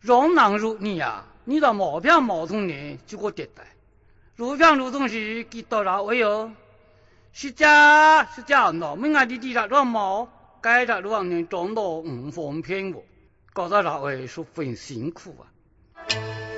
容难如你啊，你到毛片毛中呢就过迭代，如片如东西给到了位哦。是家，农民啊，地上乱毛，该着乱人种到5方片哦，搞得老位十分辛苦啊。